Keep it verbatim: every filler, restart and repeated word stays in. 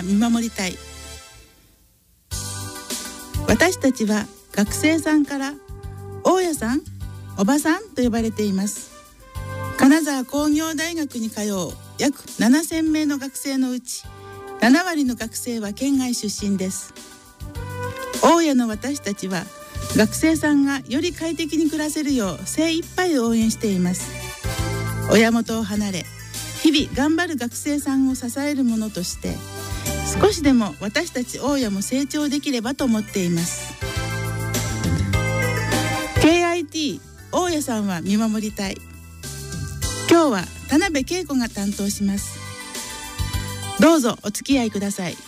見守りたい。私たちは学生さんから大家さん、おばさんと呼ばれています。金沢工業大学に通う約ななせんめいの学生のうちななわりの学生は県外出身です。大家の私たちは学生さんがより快適に暮らせるよう精一杯応援しています。親元を離れ日々頑張る学生さんを支えるものとして少しでも私たち大家も成長できればと思っています。 ケーアイティー 大家さんは見守りたい。今日は田辺恵子が担当します。どうぞお付き合いください。